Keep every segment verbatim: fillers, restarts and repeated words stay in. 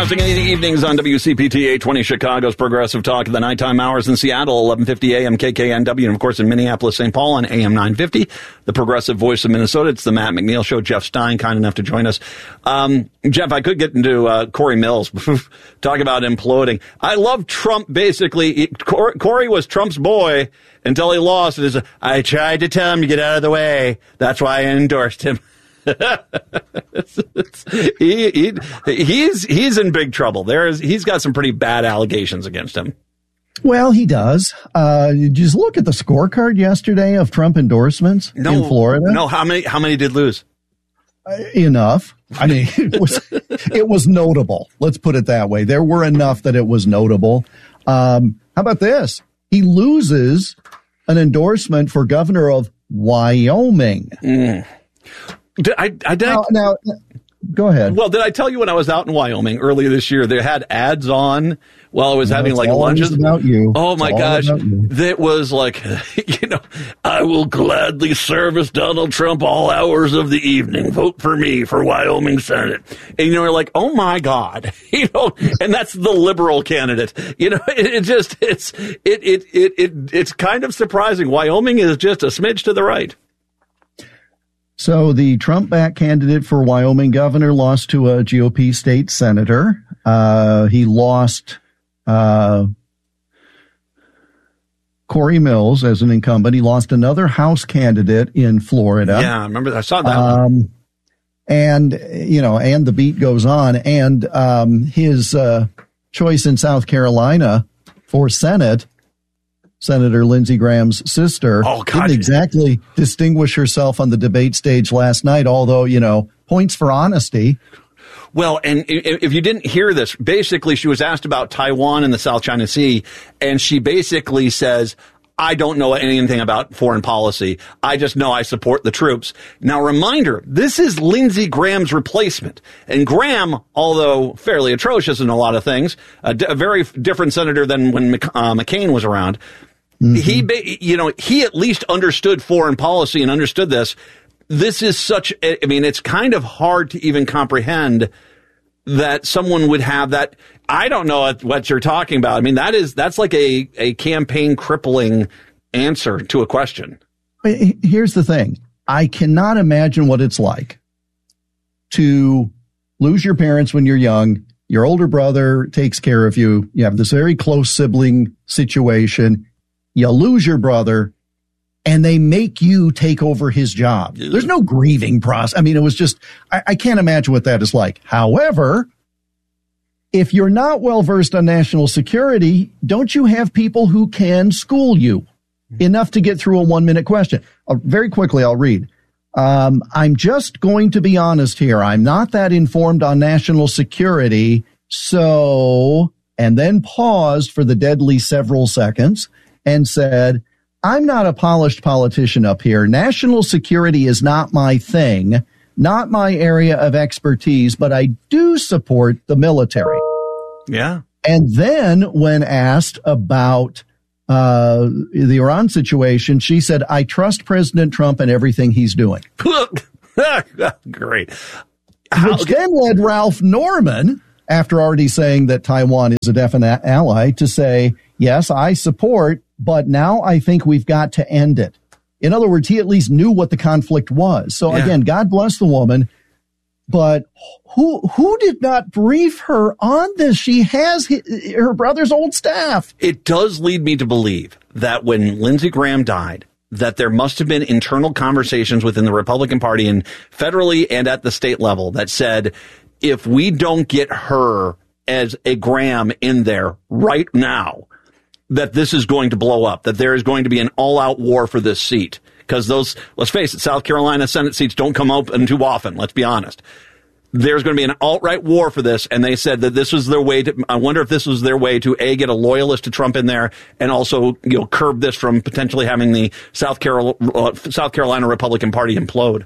Broadcasting in the evenings on W C P T eight twenty Chicago's Progressive Talk in the nighttime hours, in Seattle, eleven fifty a.m. K K N W, and of course in Minneapolis, Saint Paul on A M nine fifty, the Progressive Voice of Minnesota. It's the Matt McNeil Show. Jeff Stein, kind enough to join us. Um, Jeff, I could get into uh, Corey Mills, talk about imploding. I love Trump, basically. He, Cor- Corey was Trump's boy until he lost. It is a, I tried to tell him to get out of the way. That's why I endorsed him. it's, it's, he, he he's he's in big trouble. There's he's got some pretty bad allegations against him. Well, he does. Uh, you just look at the scorecard yesterday of Trump endorsements no, in Florida. No, how many how many did lose? Uh, enough. I mean, it was it was notable. Let's put it that way. There were enough that it was notable. Um, how about this? He loses an endorsement for governor of Wyoming. Mm. Did I, I did now, now, go ahead. Well, did I tell you when I was out in Wyoming earlier this year, they had ads on while I was no, having like all lunches? About you. Oh my gosh. That was like, you know, I will gladly service Donald Trump all hours of the evening. Vote for me for Wyoming Senate. And you know, we're like, oh my God, you know, and that's the liberal candidate. You know, it, it just, it's, it, it, it, it, it's kind of surprising. Wyoming is just a smidge to the right. So the Trump-backed candidate for Wyoming governor lost to a G O P state senator. Uh, he lost uh, Corey Mills as an incumbent. He lost another House candidate in Florida. Yeah, I remember. I saw that um, one. And, you know, and the beat goes on. And um, his uh, choice in South Carolina for Senate, Senator Lindsey Graham's sister, oh, God. didn't exactly distinguish herself on the debate stage last night, although, you know, points for honesty. Well, and if you didn't hear this, basically she was asked about Taiwan and the South China Sea, and she basically says, I don't know anything about foreign policy. I just know I support the troops. Now, reminder, this is Lindsey Graham's replacement. And Graham, although fairly atrocious in a lot of things, a, d- a very different senator than when Mc, uh, McCain was around. Mm-hmm. He, you know, he at least understood foreign policy and understood this. This is such, I mean, it's kind of hard to even comprehend that someone would have that. I don't know what you're talking about. I mean, that is, that's like a, a campaign crippling answer to a question. Here's the thing. I cannot imagine what it's like to lose your parents when you're young. Your older brother takes care of you. You have this very close sibling situation. You lose your brother and they make you take over his job. There's no grieving process. I mean, it was just, I, I can't imagine what that is like. However, if you're not well versed on national security, don't you have people who can school you enough to get through a one minute question? Uh, very quickly, I'll read. Um, I'm just going to be honest here. I'm not that informed on national security. So, and then paused for the deadly several seconds and said, I'm not a polished politician up here. National security is not my thing, not my area of expertise, but I do support the military. Yeah. And then when asked about uh the Iran situation, she said, I trust President Trump and everything he's doing. Great. How- Which then led Ralph Norman, after already saying that Taiwan is a definite ally, to say, yes, I support, but now I think we've got to end it. In other words, he at least knew what the conflict was. So yeah. Again, God bless the woman, but who who did not brief her on this? She has his, her brother's old staff. It does lead me to believe that when Lindsey Graham died, that there must have been internal conversations within the Republican Party and federally and at the state level that said, if we don't get her as a Graham in there right now, that this is going to blow up, that there is going to be an all-out war for this seat. Because those, let's face it, South Carolina Senate seats don't come open too often, let's be honest. There's going to be an alt-right war for this, and they said that this was their way to, I wonder if this was their way to, A, get a loyalist to Trump in there, and also, you know, curb this from potentially having the South Carolina, uh, South Carolina Republican Party implode.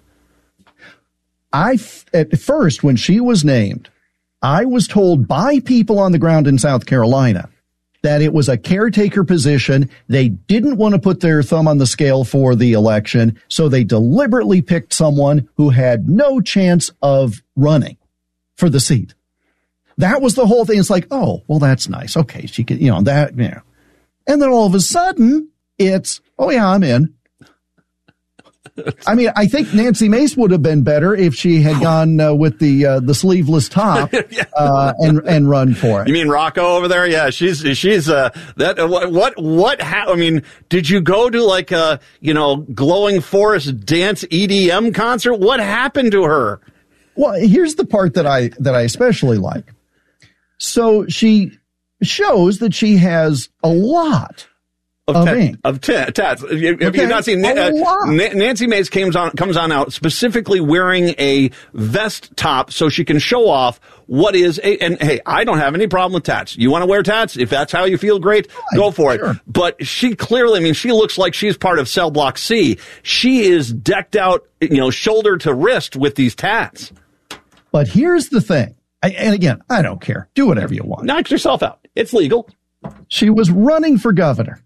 I, at first, when she was named, I was told by people on the ground in South Carolina that it was a caretaker position. They didn't want to put their thumb on the scale for the election, so they deliberately picked someone who had no chance of running for the seat. That was the whole thing. It's like, oh, well, that's nice. Okay, she could, you know, that, you know. And then all of a sudden, it's, oh, yeah, I'm in. I mean, I think Nancy Mace would have been better if she had gone uh, with the uh, the sleeveless top uh, and and run for it. You mean Rocco over there? Yeah, she's she's uh that uh, what what what ha- I mean, did you go to like a you know Glowing Forest dance E D M concert? What happened to her? Well, here's the part that I that I especially like. So she shows that she has a lot Of, of tat, ink. of tat, tats. You, Okay, You've not seen a uh, lot. Na- Nancy Mace comes on comes on out specifically wearing a vest top so she can show off what is a, and hey, I don't have any problem with tats. You want to wear tats? If that's how you feel great, Right, go for sure. it. But she clearly, I mean, she looks like she's part of Cell Block C. She is decked out, you know, shoulder to wrist with these tats. But here's the thing. I, and again, I don't care. Do whatever you want. Knock yourself out. It's legal. She was running for governor.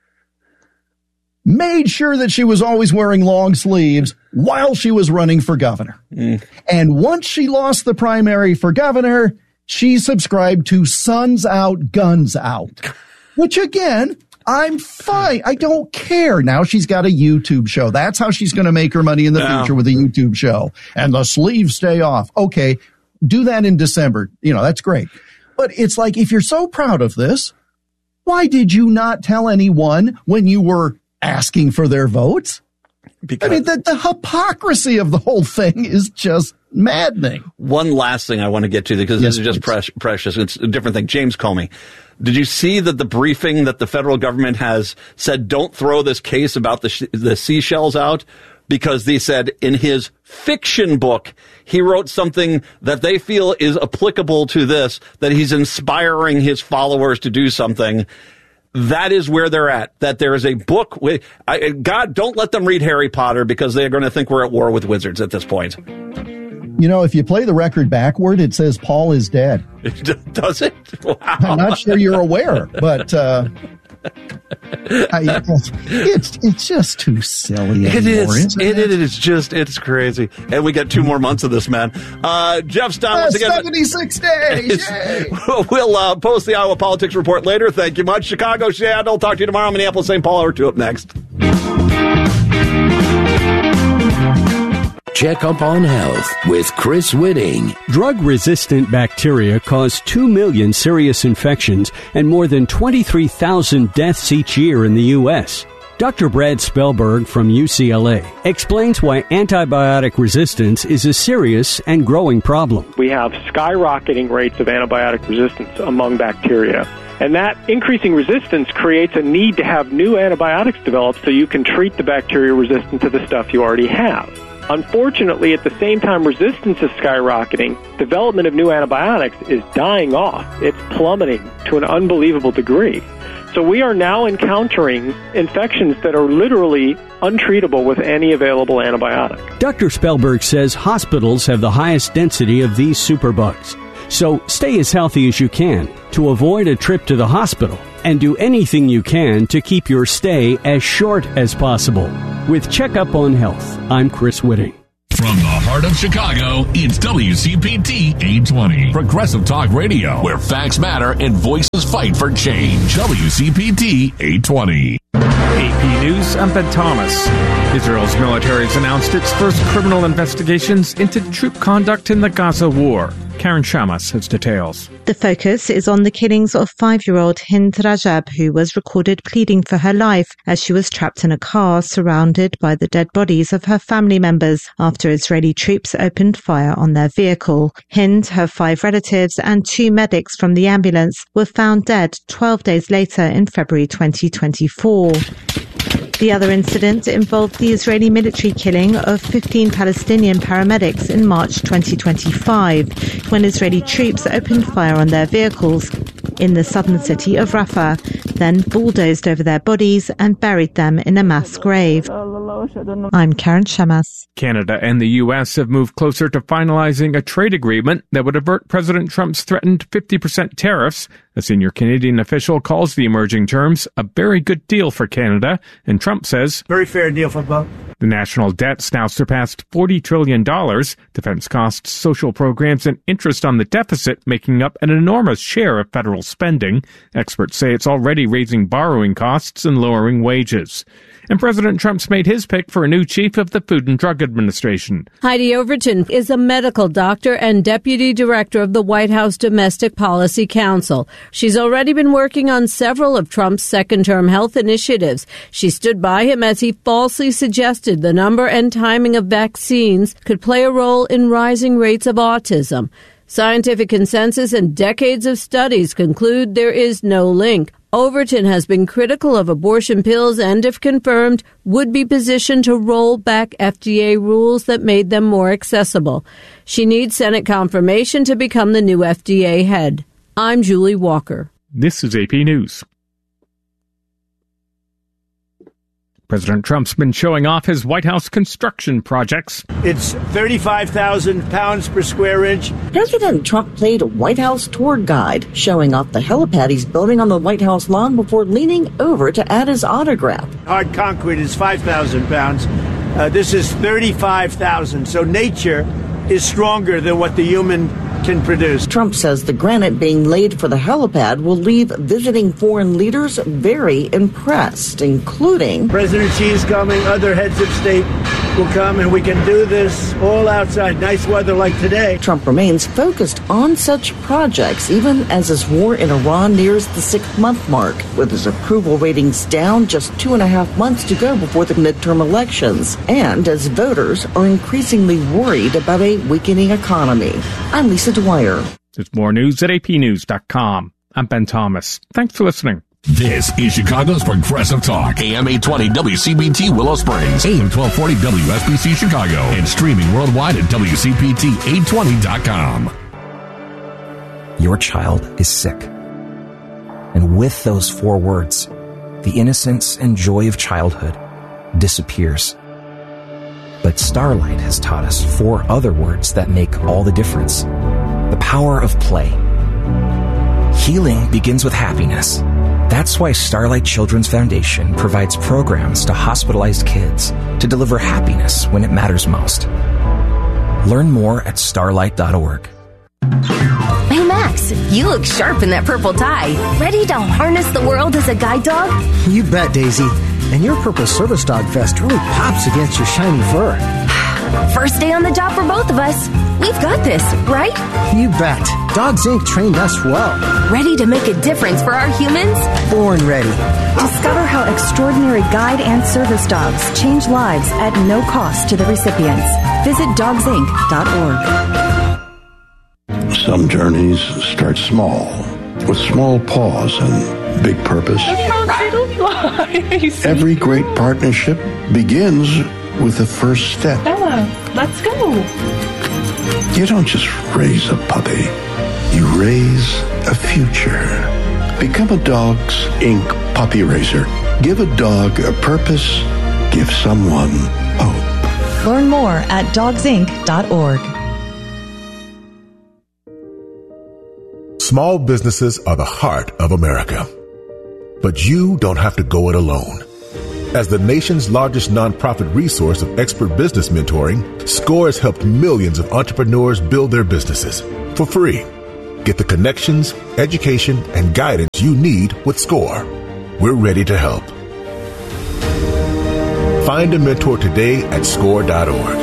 Made sure that she was always wearing long sleeves while she was running for governor. Mm. And once she lost the primary for governor, she subscribed to Suns Out, Guns Out. Which again, I'm fine. I don't care. Now she's got a YouTube show. That's how she's going to make her money in the Yeah. future, with a YouTube show. And the sleeves stay off. Okay, do that in December. You know, that's great. But it's like, if you're so proud of this, why did you not tell anyone when you were asking for their votes? Because I mean, the, the hypocrisy of the whole thing is just maddening. one last thing I want to get to, because Yes, this is just please. pre- precious. It's a different thing. James Comey. Did you see that the briefing that the federal government has said, don't throw this case about the sh- the seashells out? Because they said in his fiction book, he wrote something that they feel is applicable to this, that he's inspiring his followers to do something. That is where they're at, that there is a book with, I, God, don't let them read Harry Potter, because they're going to think we're at war with wizards at this point. You know, if you play the record backward, it says Paul is dead. Does it? Wow. I'm not sure you're aware, but uh, I, it's it's just too silly It anymore. is. isn't It, it is just, it's crazy. And we got two more months of this, man. Uh, Jeff Stein, Uh, once again. seventy-six days. Yay. We'll uh, post the Iowa Politics Report later. Thank you much. Chicago, Seattle. Talk to you tomorrow. Minneapolis, Saint Paul, hour two up next. Check up on health with Chris Whitting. Drug-resistant bacteria cause two million serious infections and more than twenty-three thousand deaths each year in the U S Doctor Brad Spellberg from U C L A explains why antibiotic resistance is a serious and growing problem. We have skyrocketing rates of antibiotic resistance among bacteria. And that increasing resistance creates a need to have new antibiotics developed so you can treat the bacteria resistant to the stuff you already have. Unfortunately, at the same time resistance is skyrocketing, development of new antibiotics is dying off. It's plummeting to an unbelievable degree. So we are now encountering infections that are literally untreatable with any available antibiotic. Doctor Spellberg says hospitals have the highest density of these superbugs. So stay as healthy as you can to avoid a trip to the hospital, and do anything you can to keep your stay as short as possible. With Checkup on Health, I'm Chris Whitting. From the heart of Chicago, it's W C P T eight twenty. Progressive Talk Radio, where facts matter and voices fight for change. W C P T eight twenty. A P News, I'm Ben Thomas. Israel's military has announced its first criminal investigations into troop conduct in the Gaza war. Karen Shamas has details. The focus is on the killings of five-year-old Hind Rajab, who was recorded pleading for her life as she was trapped in a car surrounded by the dead bodies of her family members after Israeli troops opened fire on their vehicle. Hind, her five relatives, and two medics from the ambulance were found dead twelve days later in February twenty twenty-four. The other incident involved the Israeli military killing of fifteen Palestinian paramedics in March twenty twenty-five, when Israeli troops opened fire on their vehicles in the southern city of Rafah, then bulldozed over their bodies and buried them in a mass grave. I'm Karen Shamas. Canada and the U S have moved closer to finalizing a trade agreement that would avert President Trump's threatened fifty percent tariffs. A senior Canadian official calls the emerging terms a very good deal for Canada, and Trump says, very fair deal for both. The national debt's now surpassed forty trillion dollars. Defense costs, social programs, and interest on the deficit making up an enormous share of federal spending. Experts say it's already raising borrowing costs and lowering wages. And President Trump's made his pick for a new chief of the Food and Drug Administration. Heidi Overton is a medical doctor and deputy director of the White House Domestic Policy Council. She's already been working on several of Trump's second-term health initiatives. She stood by him as he falsely suggested the number and timing of vaccines could play a role in rising rates of autism. Scientific consensus and decades of studies conclude there is no link. Overton has been critical of abortion pills and, if confirmed, would be positioned to roll back F D A rules that made them more accessible. She needs Senate confirmation to become the new F D A head. I'm Julie Walker. This is A P News. President Trump's been showing off his White House construction projects. It's thirty-five thousand pounds per square inch. President Trump played a White House tour guide, showing off the helipad he's building on the White House lawn before leaning over to add his autograph. Hard concrete is five thousand pounds. Uh, this is thirty-five thousand. So nature is stronger than what the human can produce. Trump says the granite being laid for the helipad will leave visiting foreign leaders very impressed, including President Xi's coming, other heads of state will come, and we can do this all outside. Nice weather like today. Trump remains focused on such projects, even as his war in Iran nears the six-month mark, with his approval ratings down just two and a half months to go before the midterm elections, and as voters are increasingly worried about a weakening economy. I'm Lisa Dwyer. There's more news at A P news dot com. I'm Ben Thomas. Thanks for listening. This is Chicago's Progressive Talk. A M eight twenty W C B T Willow Springs. A M twelve forty W S B C Chicago. And streaming worldwide at W C P T eight twenty dot com. Your child is sick. And with those four words, the innocence and joy of childhood disappears. But Starlight has taught us four other words that make all the difference. The power of play. Healing begins with happiness. That's why Starlight Children's Foundation provides programs to hospitalized kids to deliver happiness when it matters most. Learn more at starlight dot org. Hey Max, you look sharp in that purple tie. Ready to harness the world as a guide dog? You bet, Daisy. And your purple service dog vest really pops against your shiny fur. First day on the job for both of us. We've got this, right? You bet. Dogs Incorporated trained us well. Ready to make a difference for our humans? Born ready. Discover how extraordinary guide and service dogs change lives at no cost to the recipients. Visit dogs inc dot org. Some journeys start small, with small pause and big purpose. Every great partnership begins with the first step. Bella, let's go. You don't just raise a puppy. You raise a future. Become a Dogs Incorporated puppy raiser. Give a dog a purpose. Give someone hope. Learn more at dogs inc dot org. Small businesses are the heart of America. But you don't have to go it alone. As the nation's largest nonprofit resource of expert business mentoring, SCORE has helped millions of entrepreneurs build their businesses for free. Get the connections, education, and guidance you need with SCORE. We're ready to help. Find a mentor today at score dot org.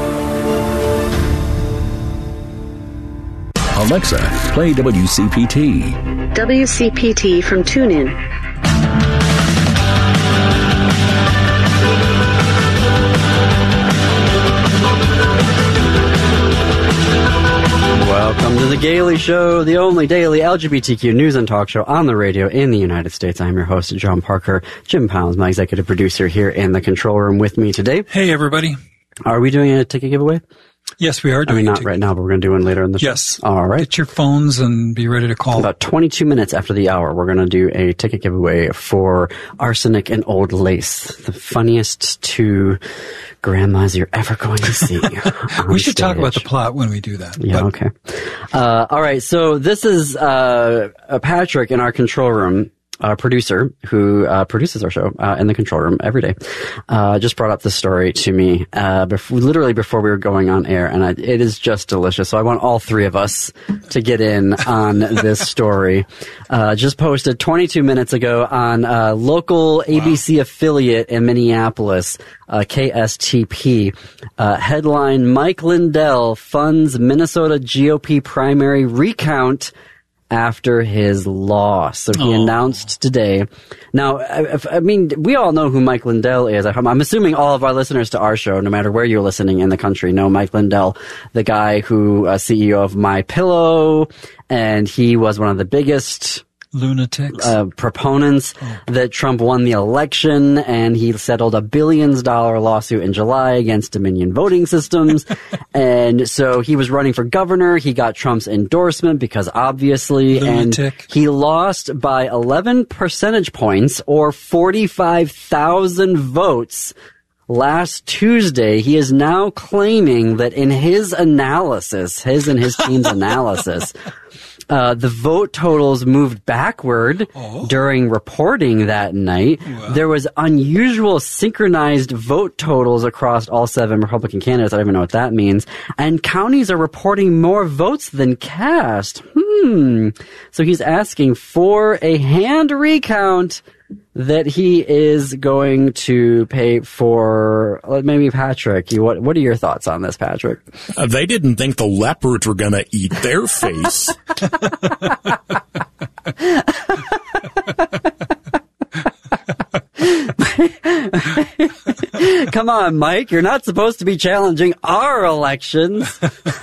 Alexa, play W C P T. W C P T from TuneIn. Welcome to The Gaily Show, the only daily L G B T Q news and talk show on the radio in the United States. I'm your host, John Parker. Jim Pounds, my executive producer, here in the control room with me today. Hey, everybody. Are we doing a ticket giveaway? Yes, we are doing I mean, not t- right now, but we're going to do one later in the show. Yes. All right. Get your phones and be ready to call. About twenty-two minutes after the hour, we're going to do a ticket giveaway for Arsenic and Old Lace, the funniest two grandmas you're ever going to see. We should stage. talk about the plot when we do that. Yeah, but. okay. Uh, all right, so this is uh, Patrick in our control room. uh, producer who uh, produces our show uh, in the control room every day, uh, just brought up this story to me uh, before, literally before we were going on air, and I, it is just delicious. So I want all three of us to get in on this story. Uh, just posted twenty-two minutes ago on uh, local A B C wow. affiliate in Minneapolis, uh, K S T P. Uh, headline: Mike Lindell funds Minnesota G O P primary recount after his loss. So he oh. announced today. Now, I, I mean, we all know who Mike Lindell is. I'm assuming all of our listeners to our show, no matter where you're listening in the country, know Mike Lindell, the guy who, uh, C E O of MyPillow, and he was one of the biggest lunatics uh, proponents oh. that Trump won the election, and he settled a billions dollar lawsuit in July against Dominion voting systems. And so he was running for governor. He got Trump's endorsement because obviously, lunatic. And he lost by eleven percentage points or forty-five thousand votes last Tuesday. He is now claiming that in his analysis, his and his team's analysis, Uh, the vote totals moved backward oh. during reporting that night. Wow. There was unusual synchronized vote totals across all seven Republican candidates. I don't even know what that means. And counties are reporting more votes than cast. Hmm. So he's asking for a hand recount that he is going to pay for. Maybe Patrick, you, what, what are your thoughts on this, Patrick? Uh, they didn't think the leopards were going to eat their face. Come on, Mike. You're not supposed to be challenging our elections.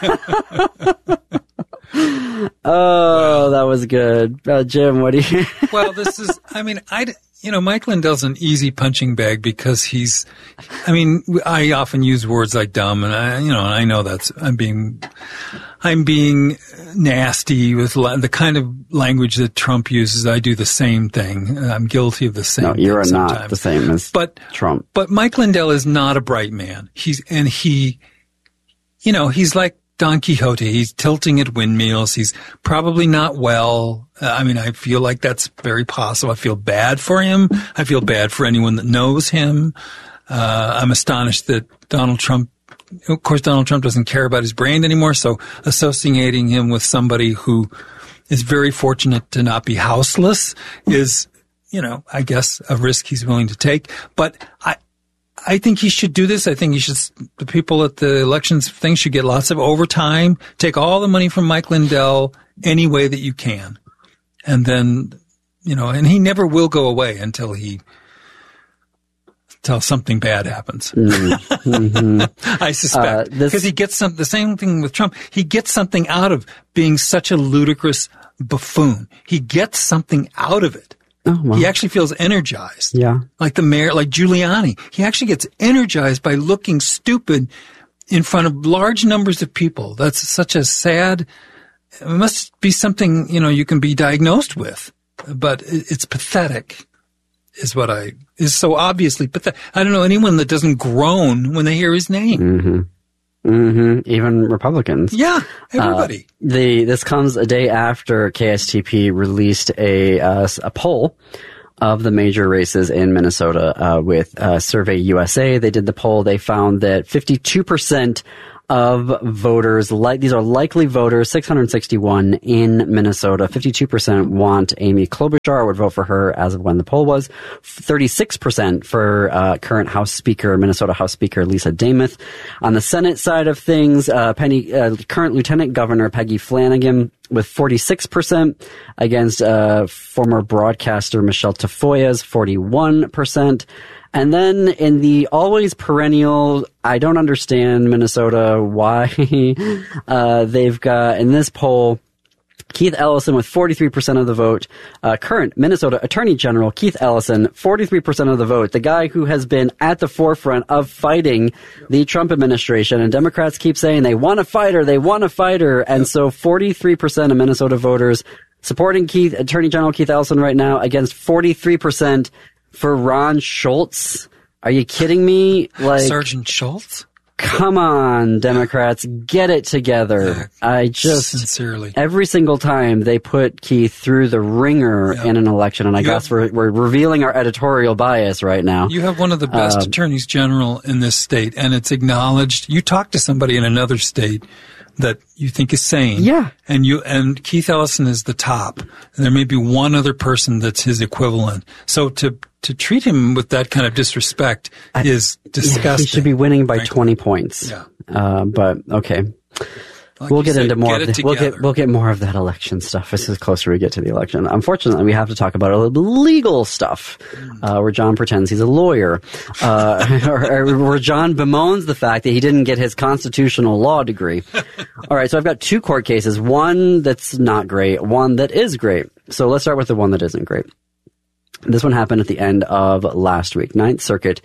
Oh, that was good. Uh, Jim, what do you... Well, this is, I mean, I, you know, Mike Lindell's an easy punching bag because he's, I mean, I often use words like dumb, and I, you know, and I know that's, I'm being, I'm being nasty with la- the kind of language that Trump uses. I do the same thing. I'm guilty of the same no, thing. You are sometimes. not the same as but, Trump. But Mike Lindell is not a bright man. He's, and he, you know, he's like Don Quixote. He's tilting at windmills. He's probably not well. Uh, I mean, I feel like that's very possible. I feel bad for him. I feel bad for anyone that knows him. Uh, I'm astonished that Donald Trump, of course, Donald Trump doesn't care about his brain anymore. So associating him with somebody who is very fortunate to not be houseless is, you know, I guess a risk he's willing to take. But I, I think he should do this. I think he should, the people at the elections thing should get lots of overtime, take all the money from Mike Lindell any way that you can. And then, you know, and he never will go away until he, until something bad happens. Mm-hmm. I suspect. Because uh, he gets some, the same thing with Trump. He gets something out of being such a ludicrous buffoon. He gets something out of it. Oh, wow. He actually feels energized. Yeah. Like the mayor, like Giuliani. He actually gets energized by looking stupid in front of large numbers of people. That's such a sad, it must be something, you know, you can be diagnosed with. But it's pathetic, is what I, is so obviously pathetic. I don't know anyone that doesn't groan when they hear his name. Mm-hmm. Mm-hmm. Even Republicans. Yeah, everybody. Uh, the this comes a day after K S T P released a uh, a poll of the major races in Minnesota uh, with uh, Survey U S A. They did the poll. They found that fifty-two percent of voters, like these are likely voters, six hundred sixty-one in Minnesota. fifty-two percent want Amy Klobuchar, would vote for her as of when the poll was. thirty-six percent for uh, current House Speaker, Minnesota House Speaker Lisa Demuth. On the Senate side of things, uh, Penny, uh, current Lieutenant Governor Peggy Flanagan with forty-six percent against uh, former broadcaster Michelle Tafoya's forty-one percent. And then in the always perennial, I don't understand Minnesota, why uh, they've got in this poll, Keith Ellison with forty-three percent of the vote. Uh, current Minnesota Attorney General Keith Ellison, forty-three percent of the vote. The guy who has been at the forefront of fighting the Trump administration. And Democrats keep saying they want a fighter, they want a fighter. And so forty-three percent of Minnesota voters supporting Keith, Attorney General Keith Ellison right now against forty-three percent for Ron Schultz. Are you kidding me? Like Sergeant Schultz? come on, Democrats, get it together. I just sincerely every single time they put Keith through the ringer yeah. in an election, and I you guess have, we're we're revealing our editorial bias right now. You have one of the best um, attorneys general in this state, and it's acknowledged. You talk to somebody in another state that you think is sane. Yeah. And you, and Keith Ellison is the top. And there may be one other person that's his equivalent. So to, to treat him with that kind of disrespect I, is disgusting. Yeah, he should be winning by frankly. twenty points. Yeah. Uh, but okay. Like we'll get said, into more get of the, we'll get, we'll get more of that election stuff as the closer we get to the election. Unfortunately, we have to talk about a little bit legal stuff, uh, where John pretends he's a lawyer, uh, or, or where John bemoans the fact that he didn't get his constitutional law degree. All right. So I've got two court cases, one that's not great, one that is great. So let's start with the one that isn't great. This one happened at the end of last week. Ninth Circuit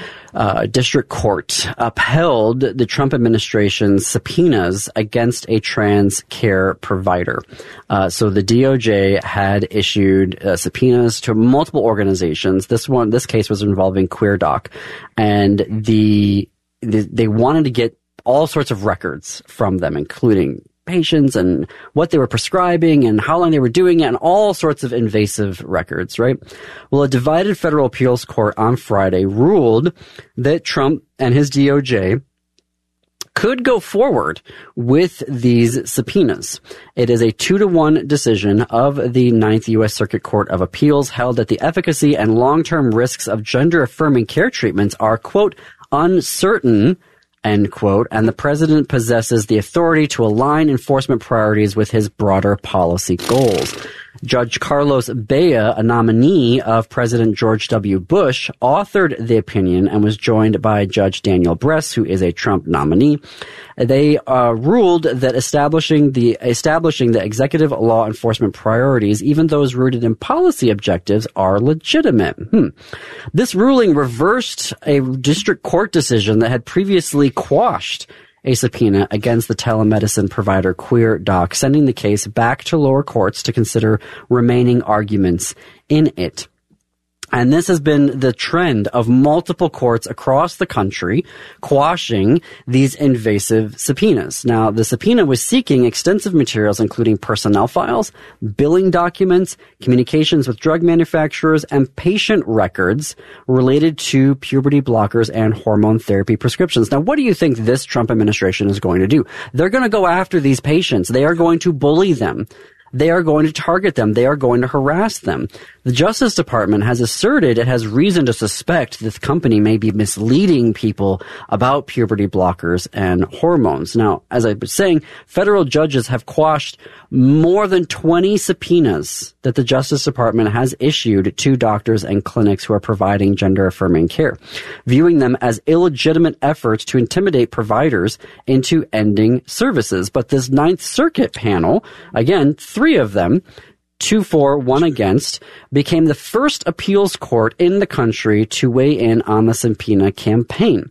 Uh, District Court upheld the Trump administration's subpoenas against a trans care provider. Uh, so the D O J had issued uh, subpoenas to multiple organizations. This one, this case was involving QueerDoc, and the, the they wanted to get all sorts of records from them, including patients and what they were prescribing and how long they were doing it and all sorts of invasive records, right? Well, a divided federal appeals court on Friday ruled that Trump and his D O J could go forward with these subpoenas. It is a two to one decision of the Ninth U S Circuit Court of Appeals held that the efficacy and long-term risks of gender-affirming care treatments are, quote, uncertain, end quote, and the president possesses the authority to align enforcement priorities with his broader policy goals. Judge Carlos Bea, a nominee of President George W. Bush, authored the opinion and was joined by Judge Daniel Bress, who is a Trump nominee. They uh, ruled that establishing the establishing the executive law enforcement priorities, even those rooted in policy objectives, are legitimate. Hmm. This ruling reversed a district court decision that had previously quashed a subpoena against the telemedicine provider QueerDoc, sending the case back to lower courts to consider remaining arguments in it. And this has been the trend of multiple courts across the country quashing these invasive subpoenas. Now, the subpoena was seeking extensive materials, including personnel files, billing documents, communications with drug manufacturers, and patient records related to puberty blockers and hormone therapy prescriptions. Now, what do you think this Trump administration is going to do? They're going to go after these patients. They are going to bully them. They are going to target them. They are going to harass them. The Justice Department has asserted it has reason to suspect this company may be misleading people about puberty blockers and hormones. Now, as I was saying, federal judges have quashed more than twenty subpoenas that the Justice Department has issued to doctors and clinics who are providing gender-affirming care, viewing them as illegitimate efforts to intimidate providers into ending services. But this Ninth Circuit panel, again, three of them, two for, one against, became the first appeals court in the country to weigh in on the subpoena campaign.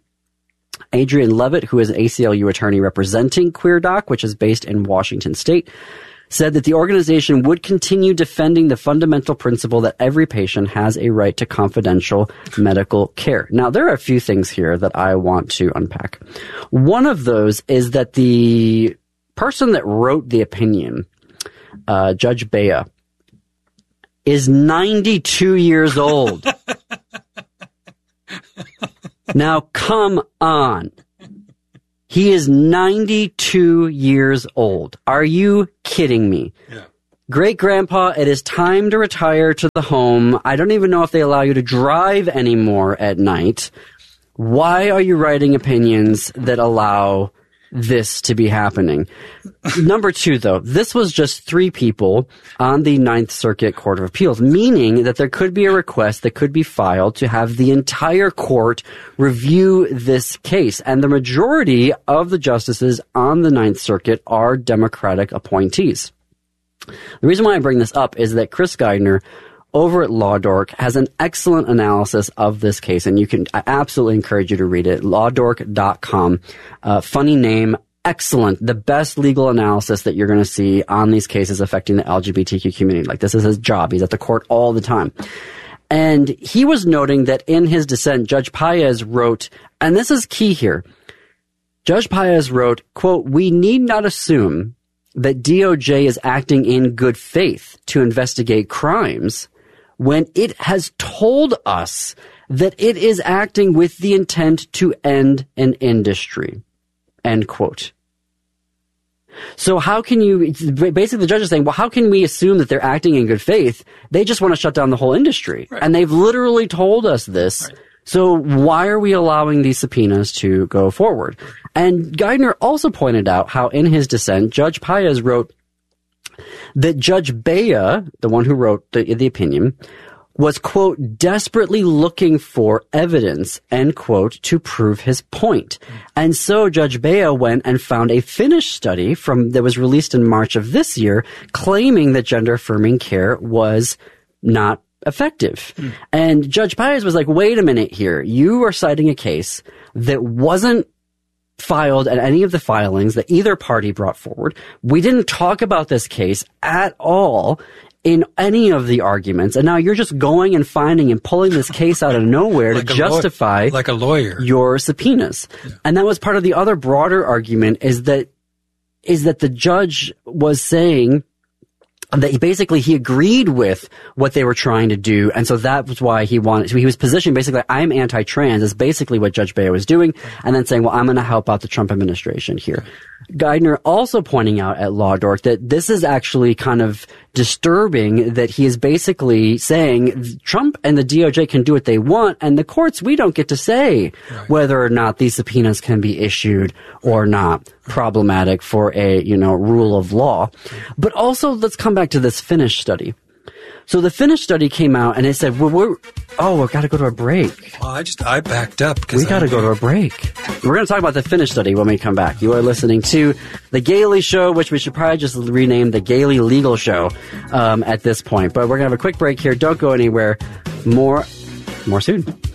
Adrian Levitt, who is an A C L U attorney representing QueerDoc, which is based in Washington State, said that the organization would continue defending the fundamental principle that every patient has a right to confidential medical care. Now, there are a few things here that I want to unpack. One of those is that the person that wrote the opinion, uh, Judge Bea, is ninety-two years old. Now, come on. He is ninety-two years old. Are you kidding me? Yeah. Great grandpa, it is time to retire to the home. I don't even know if they allow you to drive anymore at night. Why are you writing opinions that allow this to be happening? Number two, though, this was just three people on the Ninth Circuit Court of Appeals, meaning that there could be a request that could be filed to have the entire court review this case. And the majority of the justices on the Ninth Circuit are Democratic appointees. The reason why I bring this up is that Chris Geidner over at LawDork has an excellent analysis of this case, and you can, I absolutely encourage you to read it. law dork dot com. Uh, funny name, excellent. The best legal analysis that you're going to see on these cases affecting the L G B T Q community. Like, this is his job. He's at the court all the time. And he was noting that in his dissent, Judge Paez wrote, and this is key here, Judge Paez wrote, quote, "We need not assume that D O J is acting in good faith to investigate crimes when it has told us that it is acting with the intent to end an industry." End quote. So how can you, basically the judge is saying, well, how can we assume that they're acting in good faith? They just want to shut down the whole industry. Right. And they've literally told us this. Right. So why are we allowing these subpoenas to go forward? And Geithner also pointed out how in his dissent, Judge Paez wrote that Judge Bea, the one who wrote the, the opinion, was, quote, desperately looking for evidence, end quote, to prove his point. And so Judge Bea went and found a Finnish study from that was released in March of this year claiming that gender affirming care was not effective. Mm. And Judge Paez was like, wait a minute here. You are citing a case that wasn't filed at any of the filings that either party brought forward. We didn't talk about this case at all in any of the arguments, and now you're just going and finding and pulling this case out of nowhere like to justify lawyer, like a lawyer your subpoenas. Yeah. And that was part of the other broader argument is that is that the judge was saying that he basically he agreed with what they were trying to do, and so that was why he wanted. So he was positioning basically, I'm anti-trans, is basically what Judge Bea was doing, and then saying, well, I'm going to help out the Trump administration here. Geithner also pointing out at Law Dork that this is actually kind of disturbing, that he is basically saying Trump and the D O J can do what they want, and the courts, we don't get to say right. whether or not these subpoenas can be issued or not. Problematic for a, you know, rule of law. But also, let's come back to this Finnish study. So the Finnish study came out and it said, well, we're, oh, we've got to go to a break. Well, I just, I backed up. We got to go to a break. We're going to talk about the Finnish study when we come back. You are listening to The Gailey Show, which we should probably just rename The Gailey Legal Show um, at this point. But we're going to have a quick break here. Don't go anywhere. More, more soon.